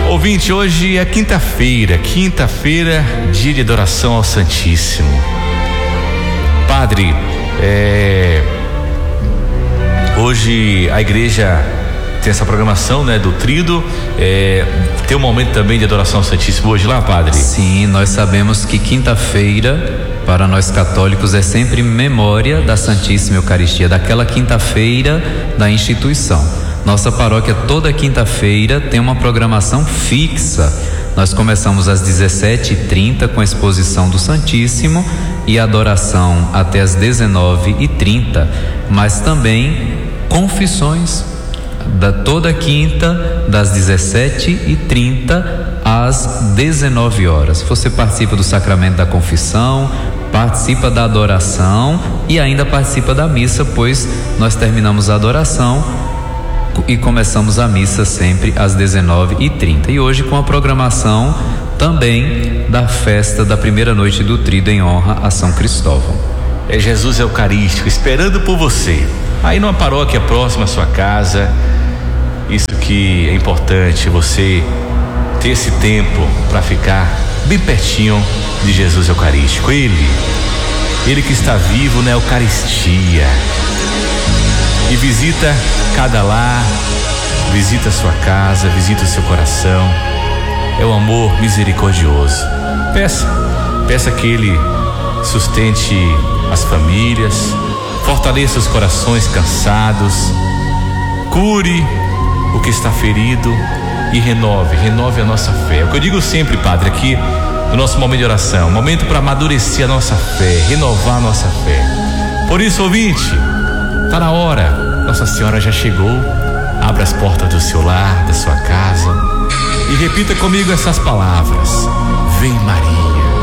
Ouvinte, hoje é quinta-feira, dia de adoração ao Santíssimo. Padre, hoje a igreja tem essa programação, né, do Tríduo, tem um momento também de adoração ao Santíssimo hoje lá, Padre? Sim, nós sabemos que quinta-feira, para nós católicos, é sempre memória da Santíssima Eucaristia, daquela quinta-feira da instituição. Nossa paróquia toda quinta-feira tem uma programação fixa. Nós começamos às 17h30 com a exposição do Santíssimo e a adoração até às 19h30, mas também confissões toda quinta das 17h30 às 19h. Você participa do sacramento da confissão, participa da adoração e ainda participa da missa, pois nós terminamos a adoração e começamos a missa sempre às 19h30. E hoje com a programação também da festa da primeira noite do Tríduo em honra a São Cristóvão. É Jesus Eucarístico esperando por você aí numa paróquia próxima à sua casa. Isso que é importante, você ter esse tempo para ficar bem pertinho de Jesus Eucarístico. Ele que está vivo na Eucaristia e visita cada lar, visita a sua casa, visita o seu coração. É o amor misericordioso. Peça que Ele sustente as famílias, fortaleça os corações cansados, cure o que está ferido e renove a nossa fé. É o que eu digo sempre, Padre, aqui no nosso momento de oração, momento para amadurecer a nossa fé, renovar a nossa fé. Por isso, ouvinte, está na hora. Nossa Senhora já chegou. Abra as portas do seu lar, da sua casa e repita comigo essas palavras: